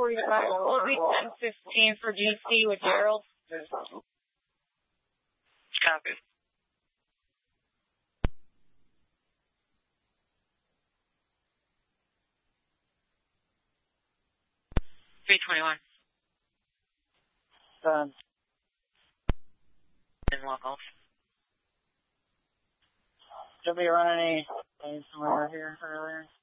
We'll be 10:15 for GC with Gerald. Copy. $321. Done. And walk off. Should we run any somewhere here earlier?